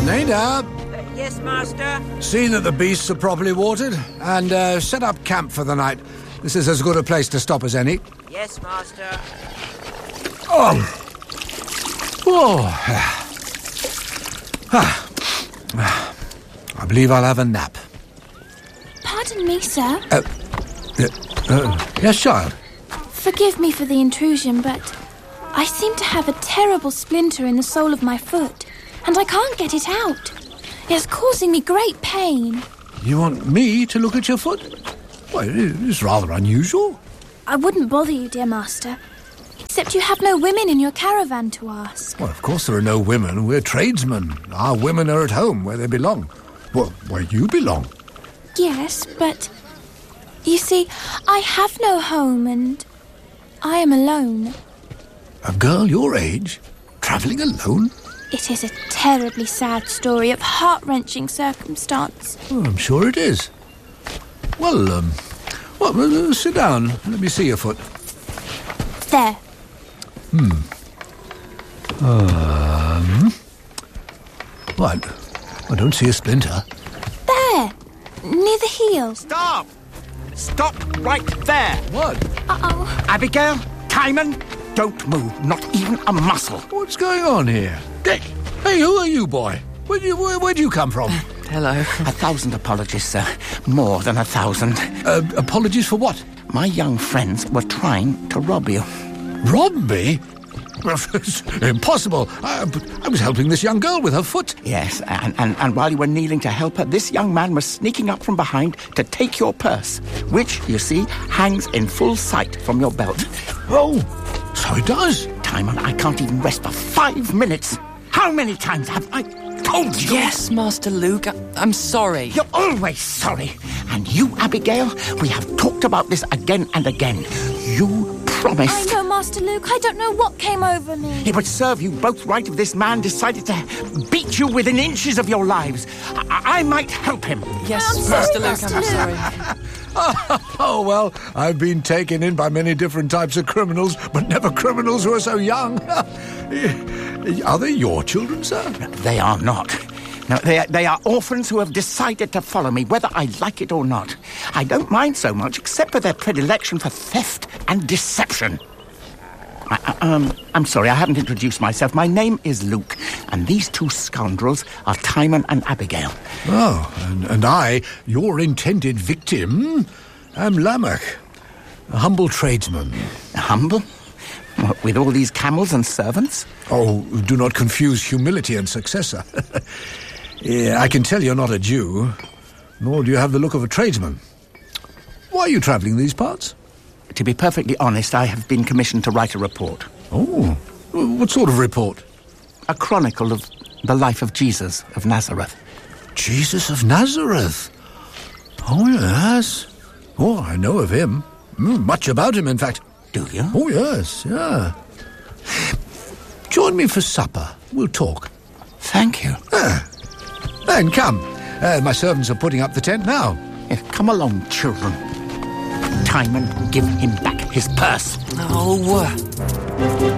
Nadab, Yes, master? see that the beasts are properly watered, and set up camp for the night. This is as good a place to stop as any. Yes, master. Oh. I believe I'll have a nap. Pardon me, sir. Yes, child? Forgive me for the intrusion, but I seem to have a terrible splinter in the sole of my foot, and I can't get it out. It's causing me great pain. You want me to look at your foot? Well, it's rather unusual. I wouldn't bother you, dear master, except you have no women in your caravan to ask. Well, of course there are no women. We're tradesmen. Our women are at home, where they belong. Well, where you belong. Yes, but you see, I have no home and I am alone. A girl your age? Travelling alone? It is a terribly sad story of heart-wrenching circumstance. Oh, I'm sure it is. Well, sit down. Let me see your foot. There. What? I don't see a splinter. There. Near the heel. Stop! Stop right there! What? Uh-oh. Abigail, Timon, don't move, not even a muscle. What's going on here? Dick! Hey, who are you, boy? Where'd you come from? Hello. 1,000 apologies, sir. More than 1,000. Apologies for what? My young friends were trying to rob you. Rob me? It's impossible. I was helping this young girl with her foot. Yes, and while you were kneeling to help her, this young man was sneaking up from behind to take your purse, which, you see, hangs in full sight from your belt. Oh, so it does. Timon, I can't even rest for 5 minutes. How many times have I told you? Yes, Master Luke, I'm sorry. You're always sorry. And you, Abigail, we have talked about this again and again. You promised. I know, Master Luke. I don't know what came over me. It would serve you both right if this man decided to beat you within inches of your lives. I might help him. Yes, I'm sorry, Master Luke, Master I'm Luke. sorry. Oh, well, I've been taken in by many different types of criminals, but never criminals who are so young. Are they your children, sir? They are not. No, they are orphans who have decided to follow me, whether I like it or not. I don't mind so much, except for their predilection for theft and deception. I'm sorry, I haven't introduced myself. My name is Luke, and these two scoundrels are Timon and Abigail. Oh, and I, your intended victim, am Lamech, a humble tradesman. Humble? What, with all these camels and servants? Oh, do not confuse humility and successor. Yeah, I can tell you're not a Jew, nor do you have the look of a tradesman. Why are you travelling these parts? To be perfectly honest, I have been commissioned to write a report. Oh, what sort of report? A chronicle of the life of Jesus of Nazareth. Jesus of Nazareth? Oh, yes. Oh, I know of him. Much about him, in fact. Do you? Oh, yes, yeah. Join me for supper. We'll talk. Thank you. Then come. My servants are putting up the tent now. Yes, come along, children. Timon, give him back his purse. Oh,